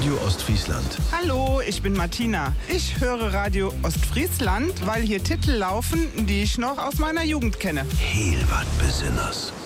Radio Ostfriesland. Hallo, ich bin Martina. Ich höre Radio Ostfriesland, weil hier Titel laufen, die ich noch aus meiner Jugend kenne. Heel wat Besonders.